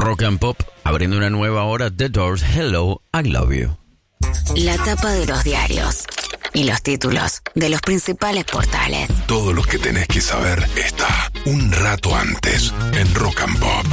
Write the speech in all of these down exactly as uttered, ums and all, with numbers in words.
Rock and Pop, abriendo una nueva hora. The Doors, Hello, I Love You. La tapa de los diarios y los títulos de los principales portales. Todo lo que tenés que saber está un rato antes en Rock and Pop.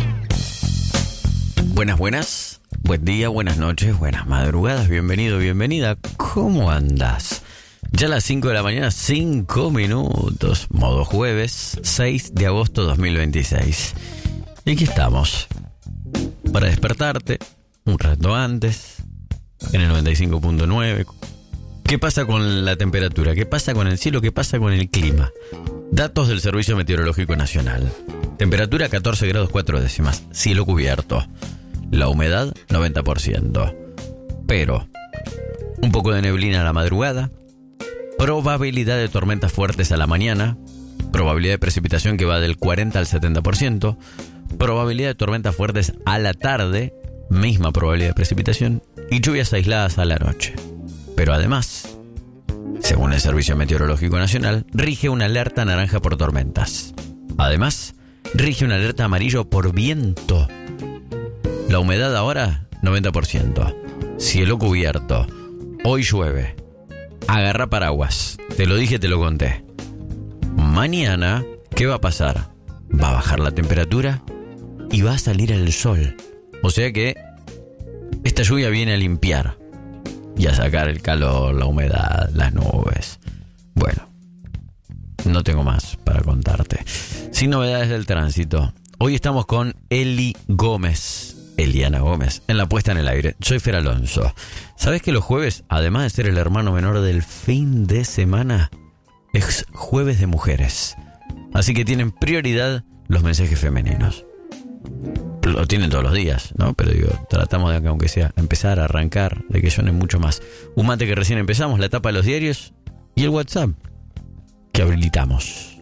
Buenas, buenas. Buen día, buenas noches, buenas madrugadas. Bienvenido, bienvenida. ¿Cómo andas? Ya a las cinco de la mañana, cinco minutos. Modo jueves, seis de agosto de dos mil veintiséis. Y aquí estamos. Para despertarte un rato antes, en el noventa y cinco punto nueve. ¿Qué pasa con la temperatura? ¿Qué pasa con el cielo? ¿Qué pasa con el clima? Datos del Servicio Meteorológico Nacional. Temperatura catorce grados cuatro décimas. Cielo cubierto. La humedad noventa por ciento. Pero un poco de neblina a la madrugada. Probabilidad de tormentas fuertes a la mañana. Probabilidad de precipitación que va del cuarenta al setenta por ciento. Probabilidad de tormentas fuertes a la tarde. Misma probabilidad de precipitación. Y lluvias aisladas a la noche. Pero además, según el Servicio Meteorológico Nacional, rige una alerta naranja por tormentas. Además, rige una alerta amarillo por viento. La humedad ahora, noventa por ciento. Cielo cubierto. Hoy llueve. Agarra paraguas. Te lo dije, te lo conté. Mañana, ¿qué va a pasar? Va a bajar la temperatura y va a salir el sol. O sea que esta lluvia viene a limpiar y a sacar el calor, la humedad, las nubes. Bueno, no tengo más para contarte. Sin novedades del tránsito. Hoy estamos con Eli Gómez, Eliana Gómez, en la puesta en el aire. Soy Fer Alonso. ¿Sabés que los jueves, además de ser el hermano menor del fin de semana, es jueves de mujeres? Así que tienen prioridad los mensajes femeninos. Lo tienen todos los días, ¿no? Pero digo, tratamos de que, aunque sea, empezar a arrancar, de que suene mucho más. Un mate que recién empezamos, la tapa de los diarios y el WhatsApp que habilitamos.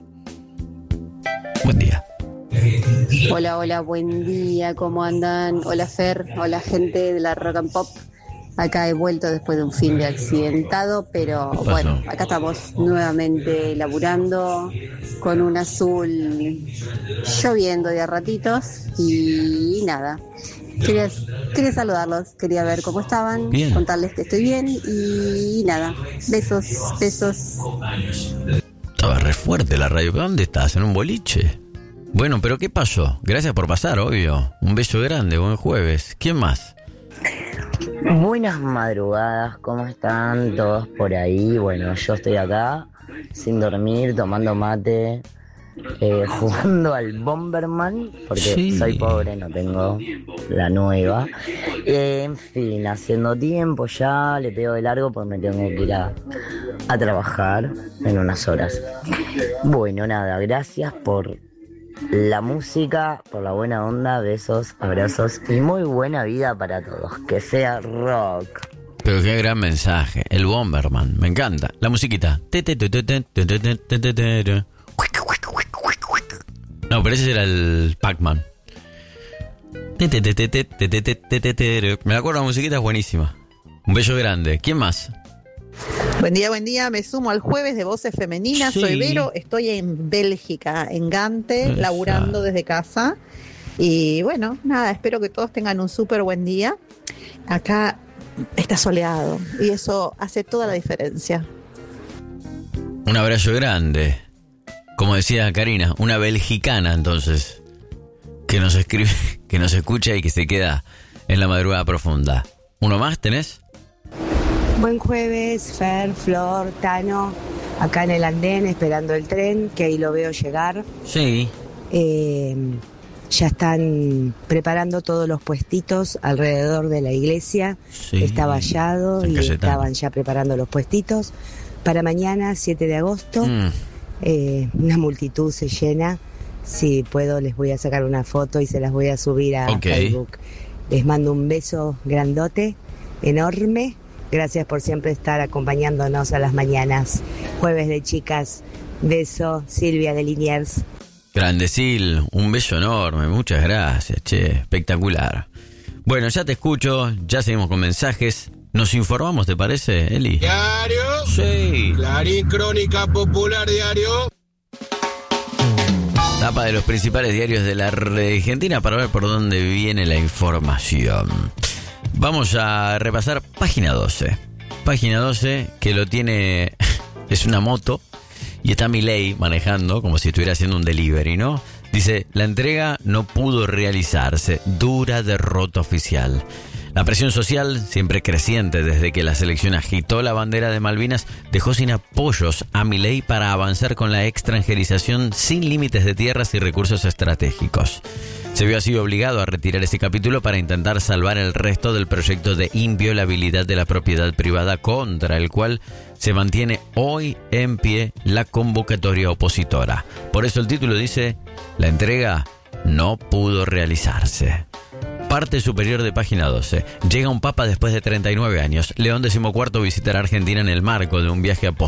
Buen día. Hola, hola, buen día, ¿cómo andan? Hola Fer, hola gente de la Rock and Pop. Acá he vuelto después de un fin de accidentado, pero bueno, acá estamos nuevamente laburando con un azul lloviendo de a ratitos y nada. Quería, quería saludarlos, quería ver cómo estaban, bien. Contarles que estoy bien y nada, besos, besos. Estaba re fuerte la radio, ¿pero dónde estás? ¿En un boliche? Bueno, pero ¿qué pasó? Gracias por pasar, obvio. Un beso grande, buen jueves. ¿Quién más? Buenas madrugadas, ¿cómo están todos por ahí? Bueno, yo estoy acá, sin dormir, tomando mate, eh, jugando al Bomberman, porque sí. Soy pobre, no tengo la nueva. Eh, en fin, haciendo tiempo ya, le pego de largo porque me tengo que ir a, a trabajar en unas horas. Bueno, nada, gracias por la música, por la buena onda, besos, abrazos y muy buena vida para todos. Que sea rock. Pero qué gran mensaje. El Bomberman, me encanta. La musiquita. No, pero ese era el Pac-Man. Me acuerdo, la musiquita es buenísima. Un beso grande. ¿Quién más? Buen día, buen día. Me sumo al jueves de Voces Femeninas. Sí. Soy Vero, estoy en Bélgica, en Gante, Esa. laburando desde casa. Y bueno, nada, espero que todos tengan un súper buen día. Acá está soleado y eso hace toda la diferencia. Un abrazo grande. Como decía Karina, una belgicana entonces, que nos escribe, que nos escucha y que se queda en la madrugada profunda. ¿Uno más tenés? Buen jueves, Fer, Flor, Tano, acá en el andén esperando el tren, que ahí lo veo llegar. Sí. Eh, ya están preparando todos los puestitos alrededor de la iglesia. Sí. Está vallado y estaban ya preparando los puestitos. Para mañana, siete de agosto, mm. eh, una multitud se llena. Si puedo, les voy a sacar una foto y se las voy a subir a okay. Facebook. Les mando un beso grandote, enorme. Gracias por siempre estar acompañándonos a las mañanas. Jueves de chicas. Beso, Silvia de Liniers. Grande Sil, un beso enorme. Muchas gracias, che. Espectacular. Bueno, ya te escucho. Ya seguimos con mensajes. Nos informamos, ¿te parece, Eli? Diario. Sí. Clarín, Crónica Popular, Diario. Tapa de los principales diarios de la Argentina para ver por dónde viene la información. Vamos a repasar página doce. Página doce que lo tiene... es una moto y está Milei manejando como si estuviera haciendo un delivery, ¿no? Dice, la entrega no pudo realizarse. Dura derrota oficial. La presión social, siempre creciente desde que la selección agitó la bandera de Malvinas, dejó sin apoyos a Milei para avanzar con la extranjerización sin límites de tierras y recursos estratégicos. Se vio así obligado a retirar ese capítulo para intentar salvar el resto del proyecto de inviolabilidad de la propiedad privada, contra el cual se mantiene hoy en pie la convocatoria opositora. Por eso el título dice, la entrega no pudo realizarse. Parte superior de página doce. Llega un papa después de treinta y nueve años. León decimocuarto visitará Argentina en el marco de un viaje apóstolico